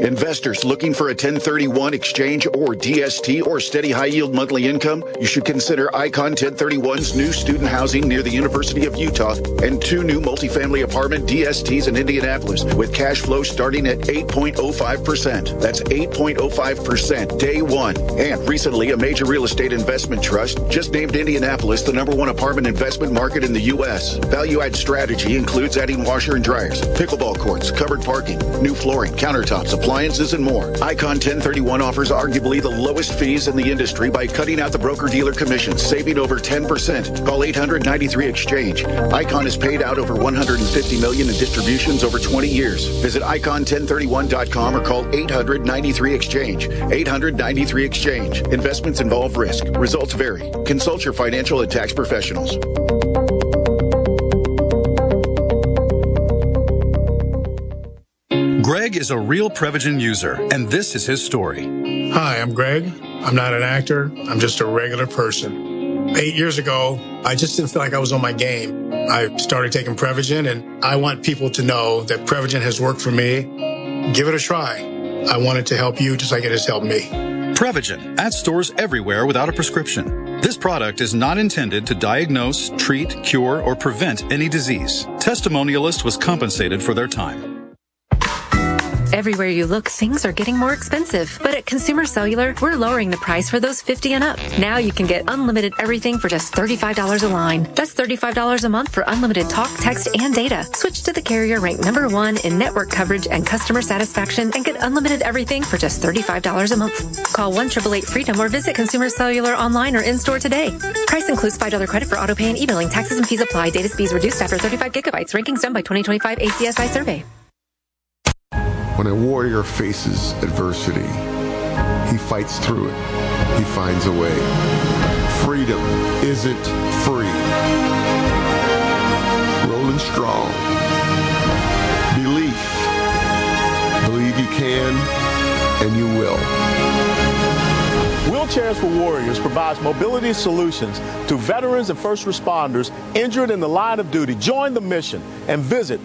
Investors looking for a 1031 exchange or DST or steady high-yield monthly income? You should consider Icon 1031's new student housing near the University of Utah and 2 new multifamily apartment DSTs in Indianapolis with cash flow starting at 8.05%. That's 8.05% day one. And recently, a major real estate investment trust just named Indianapolis the #1 apartment investment market in the U.S. Value-add strategy includes adding washer and dryers, pickleball courts, covered parking, new flooring, countertops, appliances, and more. Icon 1031 offers arguably the lowest fees in the industry by cutting out the broker-dealer commissions, saving over 10%. Call 800-93-EXCHANGE. Icon has paid out over $150 million in distributions over 20 years. Visit icon1031.com or call 800-93-EXCHANGE. 800-93-EXCHANGE. Investments involve risk. Results vary. Consult your financial and tax professionals. Greg is a real Prevagen user, and this is his story. Hi, I'm Greg. I'm not an actor. I'm just a regular person. 8 years ago, I just didn't feel like I was on my game. I started taking Prevagen, and I want people to know that Prevagen has worked for me. Give it a try. I want it to help you just like it has helped me. Prevagen, at stores everywhere without a prescription. This product is not intended to diagnose, treat, cure, or prevent any disease. Testimonialist was compensated for their time. Everywhere you look, things are getting more expensive. But at Consumer Cellular, we're lowering the price for those 50 and up. Now you can get unlimited everything for just $35 a line. That's $35 a month for unlimited talk, text, and data. Switch to the carrier ranked #1 in network coverage and customer satisfaction and get unlimited everything for just $35 a month. Call 1-888-FREEDOM or visit Consumer Cellular online or in-store today. Price includes $5 credit for autopay and e-billing. Taxes and fees apply. Data speeds reduced after 35 gigabytes. Rankings done by 2025 ACSI survey. When a warrior faces adversity, he fights through it. He finds a way. Freedom isn't free. Rolling strong. Belief. Believe you can, and you will. Wheelchairs for Warriors provides mobility solutions to veterans and first responders injured in the line of duty. Join the mission and visit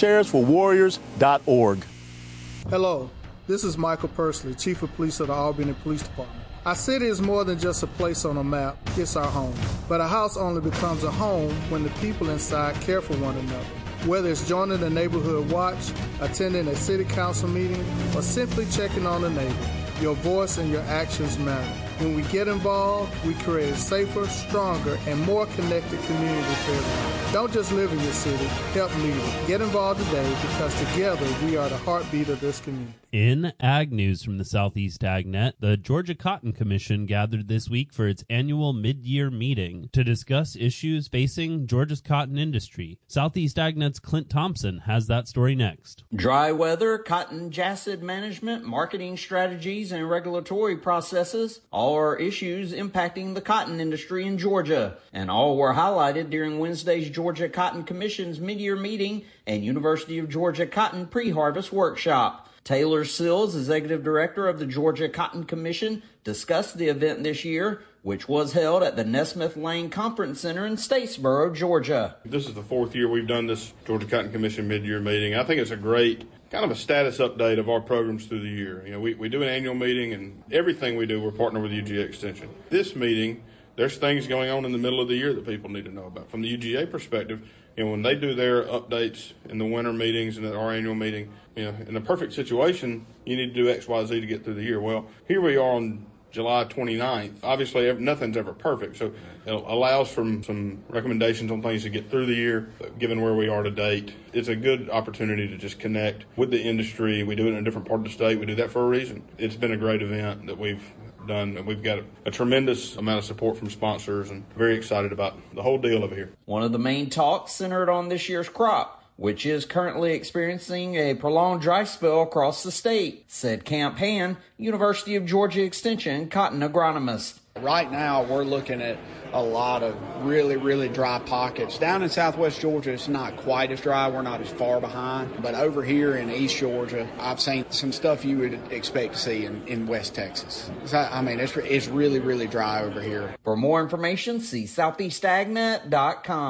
wheelchairsforwarriors.org. Hello, this is Michael Pursley, Chief of Police of the Albany Police Department. Our city is more than just a place on a map, it's our home. But a house only becomes a home when the people inside care for one another. Whether it's joining the neighborhood watch, attending a city council meeting, or simply checking on a neighbor, your voice and your actions matter. When we get involved, we create a safer, stronger, and more connected community for everyone. Don't just live in your city, help lead it. Get involved today because together we are the heartbeat of this community. In Ag News from the Southeast AgNet, the Georgia Cotton Commission gathered this week for its annual mid-year meeting to discuss issues facing Georgia's cotton industry. Southeast AgNet's Clint Thompson has that story next. Dry weather, cotton jassid management, marketing strategies, and regulatory processes all are issues impacting the cotton industry in Georgia, and all were highlighted during Wednesday's Georgia Cotton Commission's mid-year meeting and University of Georgia Cotton Pre-Harvest Workshop. Taylor Sills, Executive Director of the Georgia Cotton Commission, discussed the event this year, which was held at the Nesmith Lane Conference Center in Statesboro, Georgia. This is the 4th year we've done this Georgia Cotton Commission mid-year meeting. I think it's a great kind of a status update of our programs through the year. You know, we do an annual meeting, and everything we do, we're partnered with UGA Extension. This meeting, there's things going on in the middle of the year that people need to know about. From the UGA perspective, you know, when they do their updates in the winter meetings and at our annual meeting, you know, in a perfect situation, you need to do X, Y, Z to get through the year. Well, here we are on July 29th. Obviously, nothing's ever perfect, so it allows for some recommendations on things to get through the year, given where we are to date. It's a good opportunity to just connect with the industry. We do it in a different part of the state. We do that for a reason. It's been a great event that we've done. We've got a tremendous amount of support from sponsors and very excited about the whole deal over here. One of the main talks centered on this year's crop, which is currently experiencing a prolonged dry spell across the state, said Camp Han, University of Georgia Extension cotton agronomist. Right now, we're looking at a lot of really, really dry pockets. Down in southwest Georgia, it's not quite as dry. We're not as far behind. But over here in East Georgia, I've seen some stuff you would expect to see in West Texas. So, I mean, it's really, really dry over here. For more information, see southeastagnet.com.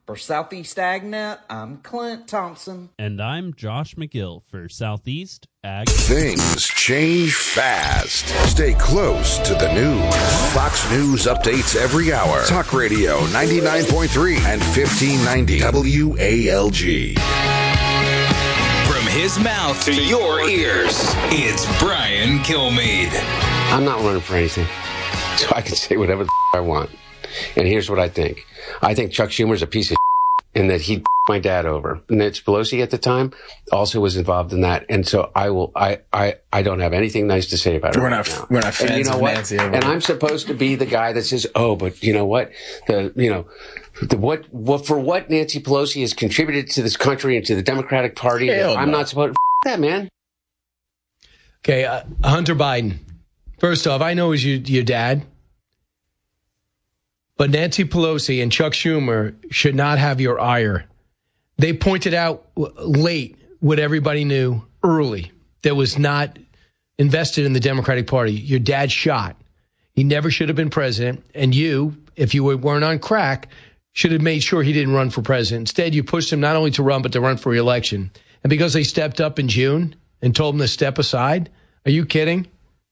For Southeast AgNet, I'm Clint Thompson. And I'm Josh McGill for Southeast Ag. Things change fast. Stay close to the news. Fox News updates every hour. Talk Radio 99.3 and 1590 WALG. From his mouth to your ears, it's Brian Kilmeade. I'm not running for anything, so I can say whatever the I want. And here's what I think. I think Chuck Schumer's a piece of and that he my dad over. Nancy Pelosi at the time also was involved in that. And so I don't have anything nice to say about it. We're not fans and you know of what? Nancy. And I'm supposed to be the guy that says, oh, but you know what? What Nancy Pelosi has contributed to this country and to the Democratic Party, I'm not supposed to that, man. Okay, Hunter Biden. First off, I know he's your dad. But Nancy Pelosi and Chuck Schumer should not have your ire. They pointed out late what everybody knew early that was not invested in the Democratic Party. Your dad shot. He never should have been president. And you, if you weren't on crack, should have made sure he didn't run for president. Instead, you pushed him not only to run, but to run for re-election. And because they stepped up in June and told him to step aside, are you kidding?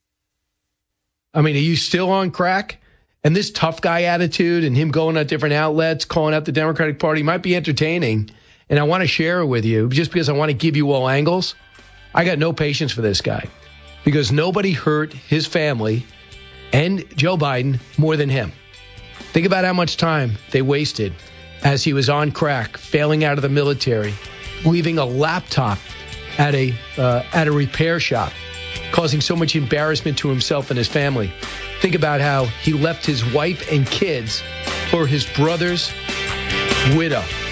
I mean, are you still on crack? And this tough guy attitude and him going at different outlets, calling out the Democratic Party might be entertaining. And I want to share it with you just because I want to give you all angles. I got no patience for this guy because nobody hurt his family and Joe Biden more than him. Think about how much time they wasted as he was on crack, failing out of the military, leaving a laptop at a repair shop, causing so much embarrassment to himself and his family. Think about how he left his wife and kids for his brother's widow.